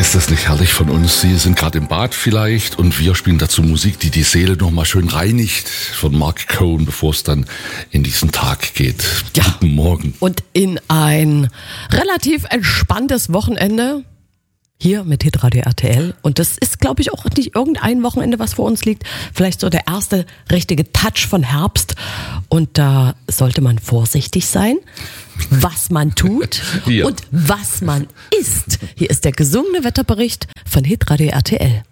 Ist das nicht herrlich von uns? Sie sind gerade im Bad vielleicht und wir spielen dazu Musik, die die Seele nochmal schön reinigt, von Mark Cohn, bevor es dann in diesen Tag geht. Ja. Guten Morgen. Und in ein relativ entspanntes Wochenende hier mit Hitradio RTL. Und das ist, glaube ich, auch nicht irgendein Wochenende, was vor uns liegt. Vielleicht so der erste richtige Touch von Herbst. Und da sollte man vorsichtig sein, was man tut Ja. und was man isst. Hier ist der gesungene Wetterbericht von Hitradio RTL.